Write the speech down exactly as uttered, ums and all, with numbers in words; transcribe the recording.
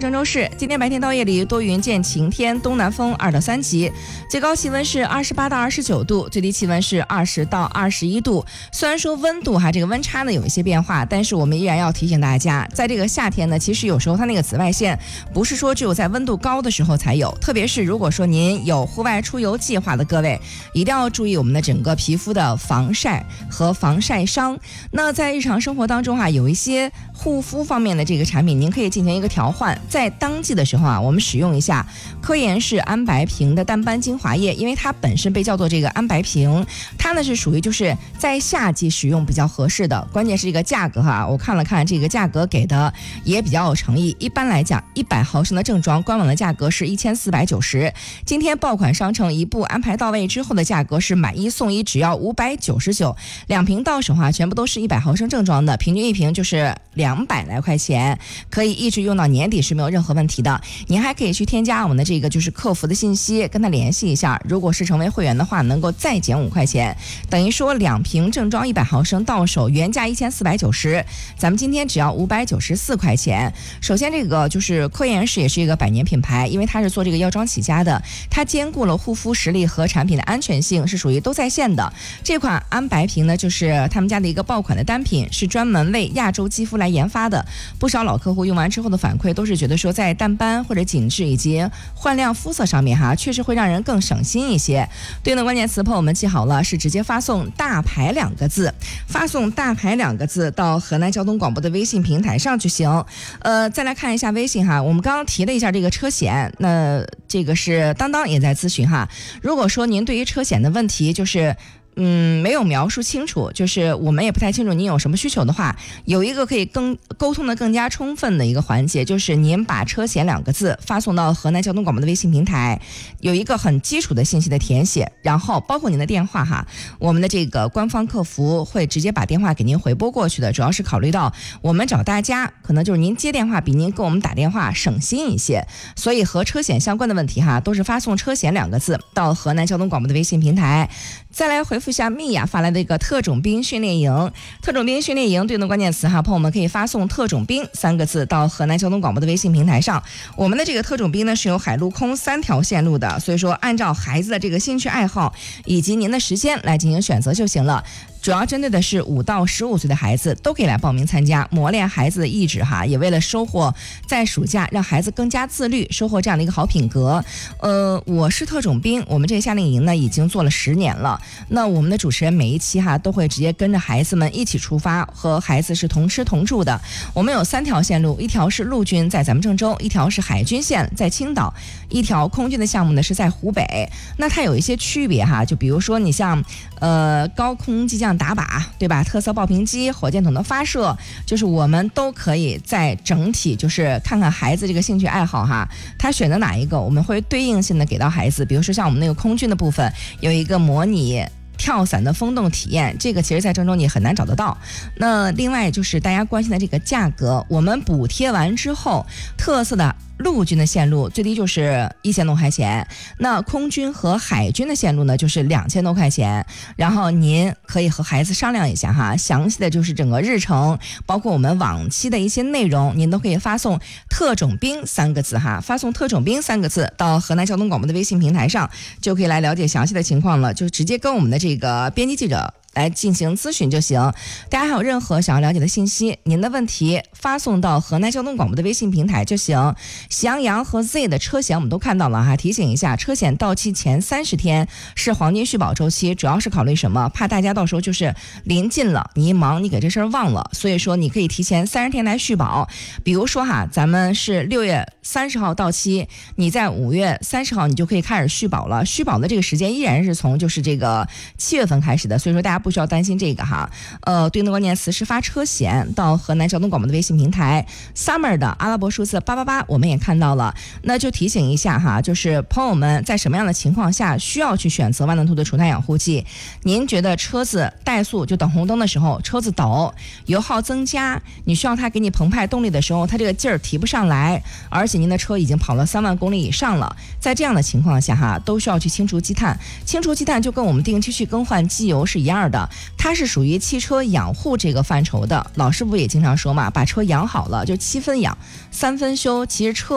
郑州市，今天白天到夜里多云见晴天，东南风二到三级，最高气温是二十八到二十九度，最低气温是二十到二十一度。虽然说温度哈这个温差呢有一些变化，但是我们依然要提醒大家，在这个夏天呢，其实有时候它那个紫外线不是说只有在温度高的时候才有，特别是如果说您有户外出游计划的各位，一定要注意我们的整个皮肤的防晒和防晒伤。那在日常生活当中啊，有一些护肤方面的这个产品，您可以进行一个调换。在当季的时候啊，我们使用一下科颜氏安白瓶的淡斑精华液，因为它本身被叫做这个安白瓶，它呢是属于就是在夏季使用比较合适的。关键是这个价格哈，我看了看这个价格给的也比较有诚意。一般来讲，一百毫升的正装官网的价格是一千四百九十，今天爆款商城一步安排到位之后的价格是买一送一，只要五百九十九，两瓶到手啊，全部都是一百毫升正装的，平均一瓶就是两百来块钱，可以一直用到年底是没有任何问题的。您还可以去添加我们的这个就是客服的信息，跟他联系一下，如果是成为会员的话，能够再减五块钱，等于说两瓶正装一百毫升到手原价一千四百九十，咱们今天只要五百九十四块钱。首先这个就是科颜氏也是一个百年品牌，因为它是做这个药妆起家的，它兼顾了护肤实力和产品的安全性，是属于都在线的。这款安白瓶呢，就是他们家的一个爆款的单品，是专门为亚洲肌肤来研发的。不少老客户用完之后的反馈都是觉得说，在淡斑或者紧致以及焕亮肤色上面哈，确实会让人更省心一些。对应的关键词朋友们记好了，是直接发送大牌两个字，发送大牌两个字到河南交通广播的微信平台上就行。呃，再来看一下微信哈，我们刚刚提了一下这个车险，那这个是当当也在咨询哈。如果说您对于车险的问题就是嗯，没有描述清楚，就是我们也不太清楚您有什么需求的话，有一个可以更沟通的更加充分的一个环节，就是您把车险两个字发送到河南交通广播的微信平台，有一个很基础的信息的填写，然后包括您的电话哈，我们的这个官方客服会直接把电话给您回拨过去的，主要是考虑到我们找大家可能就是您接电话比您给我们打电话省心一些，所以和车险相关的问题哈，都是发送车险两个字到河南交通广播的微信平台。再来回复下蜜雅发来的一个特种兵训练营，特种兵训练营对应的关键词哈，朋友们可以发送特种兵三个字到河南交通广播的微信平台上。我们的这个特种兵呢是有海陆空三条线路的，所以说按照孩子的这个兴趣爱好以及您的时间来进行选择就行了。主要针对的是五到十五岁的孩子都可以来报名参加，磨练孩子的意志哈，也为了收获在暑假让孩子更加自律，收获这样的一个好品格。呃，我是特种兵，我们这个夏令营呢已经做了十年了。那我们的主持人每一期哈都会直接跟着孩子们一起出发，和孩子是同吃同住的。我们有三条线路，一条是陆军在咱们郑州，一条是海军线在青岛，一条空军的项目呢是在湖北。那它有一些区别哈，就比如说你像呃高空机降打靶，对吧？特色爆屏机、火箭筒的发射，就是我们都可以在整体就是看看孩子这个兴趣爱好哈，他选择哪一个，我们会对应性的给到孩子。比如说像我们那个空军的部分，有一个模拟跳伞的风洞体验，这个其实在郑州你很难找得到。那另外就是大家关心的这个价格，我们补贴完之后，特色的陆军的线路最低就是一千多块钱，那空军和海军的线路呢就是两千多块钱。然后您可以和孩子商量一下哈，详细的就是整个日程，包括我们往期的一些内容，您都可以发送特种兵三个字哈，发送特种兵三个字到河南交通广播的微信平台上，就可以来了解详细的情况了，就直接跟我们的这个编辑记者来进行咨询就行。大家还有任何想要了解的信息，您的问题发送到河南交通广播的微信平台就行。喜羊羊和 Z 的车险我们都看到了哈，提醒一下，车险到期前三十天是黄金续保周期，主要是考虑什么？怕大家到时候就是临近了，你一忙你给这事儿忘了，所以说你可以提前三十天来续保。比如说哈，咱们是六月三十号到期，你在五月三十号你就可以开始续保了，续保的这个时间依然是从就是这个七月份开始的，所以说大家不需要担心这个哈。呃，对应的关键词是发车险到河南交通广播的微信平台 ，Summer 的阿拉伯数字八八八，我们也看到了，那就提醒一下哈，就是朋友们在什么样的情况下需要去选择万能兔的除碳养护剂？您觉得车子怠速就等红灯的时候，车子抖，油耗增加，你需要它给你澎湃动力的时候，它这个劲儿提不上来，而且您的车已经跑了三万公里以上了，在这样的情况下哈，都需要去清除积碳。清除积碳就跟我们定期去更换机油是一样的，它是属于汽车养护这个范畴的。老师傅也经常说嘛，把车养好了就七分养，三分修。其实车